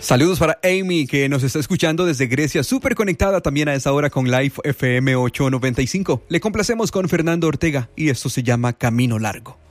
Saludos para Amy, que nos está escuchando desde Grecia, súper conectada también a esa hora con Live FM 895. Le complacemos con Fernando Ortega y esto se llama Camino Largo.